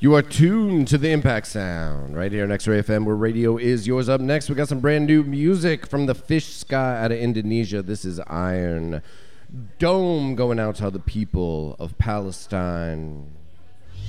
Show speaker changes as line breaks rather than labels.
You are tuned to the Impact Sound right here on X-Ray FM, where radio is yours. Up next, we got some brand new music from the Fish Sky out of Indonesia. This is Iron Dome going out to the people of Palestine.